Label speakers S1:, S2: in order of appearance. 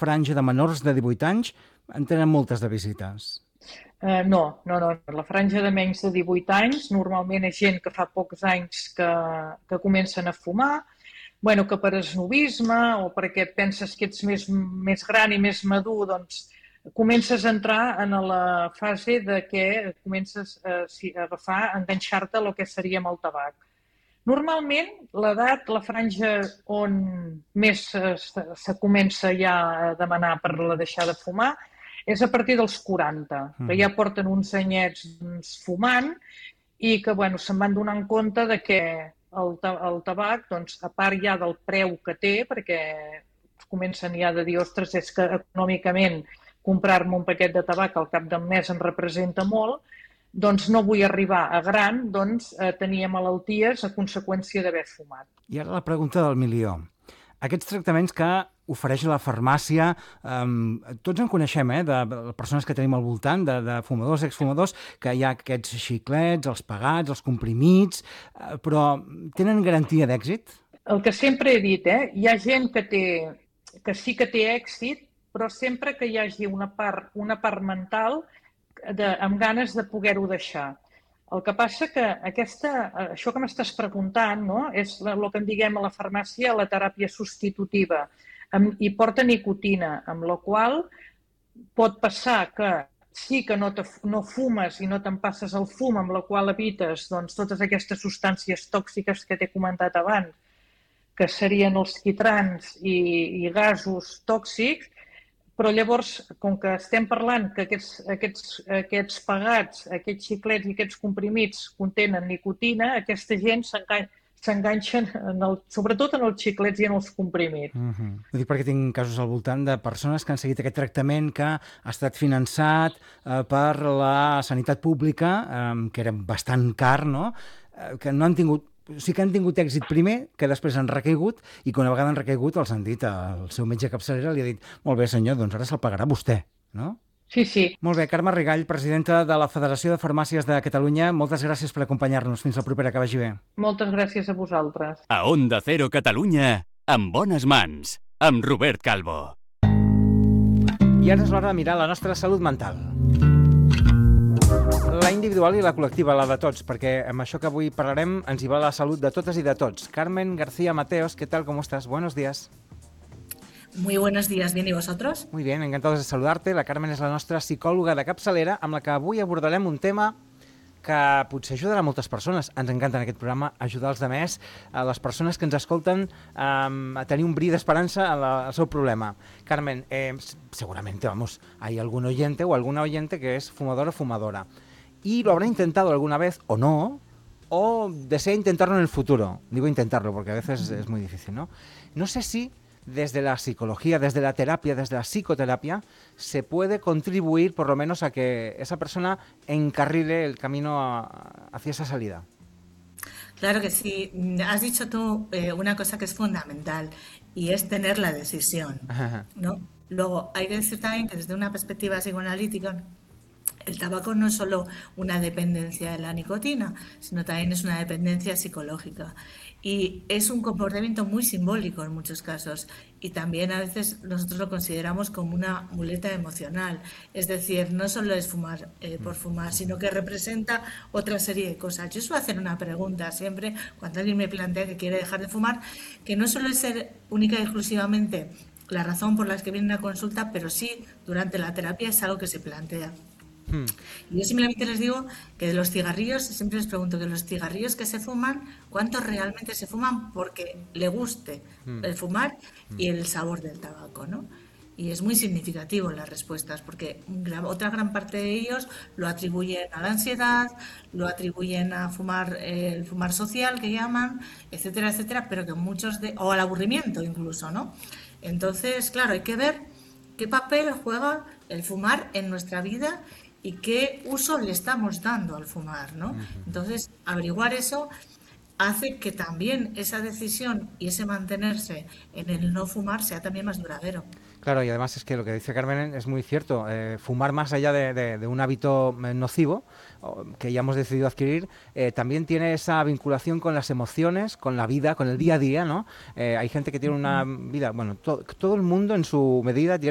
S1: franja de menors de 18 anys en tenen moltes de visites.
S2: No. La franja de menys de 18 anys normalment és gent que fa pocs anys que comencen a fumar, bueno, que per esnovisme o perquè penses que ets més gran i més madur, doncs comences a entrar en la fase de que comences a agafar, a enganxar-te a el que seria amb el tabac. Normalment, l'edat, la franja on més se comença ja a demanar per la deixar de fumar és a partir dels 40, que ja porten uns anyets fumant i que bueno, se'n van donant compte de que el tabac, doncs, a part ja del preu que té, perquè comencen ja de dir, ostres, és que econòmicament comprar-me un paquet de tabac al cap d'un mes em representa molt, doncs no vull arribar a gran, doncs tenia malalties a conseqüència d'haver fumat.
S1: I ara la pregunta del milió. Aquests tractaments que ofereix la farmàcia, tots en coneixem, de persones que tenim al voltant, de fumadors, exfumadors, que hi ha aquests xiclets, els pegats, els comprimits, però tenen garantia d'èxit?
S2: El que sempre he dit, hi ha gent que sí que té èxit, però sempre que hi hagi una part mental amb ganes de poder-ho deixar. El que passa que això que m'estàs preguntant, no, és el que en diguem a la farmàcia la teràpia substitutiva i porta nicotina, amb la qual pot passar que sí que no fumes i no te'n passes el fum, amb la qual evites doncs, totes aquestes substàncies tòxiques que t'he comentat abans, que serien els quitrans i gasos tòxics, però llavors, com que estem parlant que aquests pegats, aquests xiclets i aquests comprimits contenen nicotina, aquesta gent s'enganxen sobretot en els xiclets i en els comprimits.
S1: Ho dic perquè tinc casos al voltant de persones que han seguit aquest tractament que ha estat finançat per la sanitat pública, que era bastant car, no? Que no han tingut sí que han tingut èxit primer, que després han recaigut, i que una vegada han recaigut els han dit, el seu metge capçalera li ha dit, molt bé senyor, doncs ara se'l pagarà vostè, no?
S2: Sí, sí.
S1: Molt bé, Carme Rigall, presidenta de la Federació de Farmàcies de Catalunya, moltes gràcies per acompanyar-nos. Fins la propera, que vagi bé.
S2: Moltes gràcies a vosaltres.
S3: A Onda Cero Catalunya, en bones mans, amb Robert Calvo.
S1: I ara és l'hora de mirar la nostra salut mental. La individual i la col·lectiva, la de tots, perquè amb això que avui parlarem ens hi va la salut de totes i de tots. Carmen García Mateos, ¿qué tal? ¿Cómo estás? Buenos días.
S4: Muy buenos días, ¿bien y vosotros?
S1: Muy bien, encantados de saludarte. La Carmen és la nostra psicòloga de capçalera, amb la que avui abordarem un tema que potser ajudarà a moltes persones. Ens encanta en aquest programa ajudar els demés, a les persones que ens escolten a tenir un bri d'esperança al seu problema. Carmen, seguramente, hay algún oyente o alguna oyente que es fumador o fumadora y lo habrá intentado alguna vez o no, o desea intentarlo en el futuro. Digo intentarlo porque a veces es muy difícil, ¿no? No sé si desde la psicología, desde la terapia, desde la psicoterapia, se puede contribuir por lo menos a que esa persona encarrile el camino hacia esa salida.
S4: Claro que sí. Has dicho tú una cosa que es fundamental y es tener la decisión, ¿no? Luego, hay que decir también que desde una perspectiva psicoanalítica, el tabaco no es solo una dependencia de la nicotina, sino también es una dependencia psicológica. Y es un comportamiento muy simbólico en muchos casos. Y también a veces nosotros lo consideramos como una muleta emocional. Es decir, no solo es fumar por fumar, sino que representa otra serie de cosas. Yo suelo hacer una pregunta siempre cuando alguien me plantea que quiere dejar de fumar, que no suele ser única y exclusivamente la razón por la que viene una consulta, pero sí durante la terapia es algo que se plantea. Y yo simplemente les digo que de los cigarrillos, siempre les pregunto que los cigarrillos que se fuman, ¿cuántos realmente se fuman porque le guste el fumar y el sabor del tabaco, ¿no? Y es muy significativo las respuestas, porque otra gran parte de ellos lo atribuyen a la ansiedad, lo atribuyen a fumar, el fumar social que llaman, etcétera, etcétera, pero que muchos o al aburrimiento incluso, ¿no? Entonces, claro, hay que ver qué papel juega el fumar en nuestra vida y qué uso le estamos dando al fumar, ¿no? Entonces, averiguar eso hace que también esa decisión y ese mantenerse en el no fumar sea también más duradero.
S1: Claro, y además es que lo que dice Carmen es muy cierto. Fumar, más allá de un hábito nocivo que ya hemos decidido adquirir, también tiene esa vinculación con las emociones, con la vida, con el día a día, ¿no? Hay gente que tiene una vida, bueno, todo el mundo en su medida tiene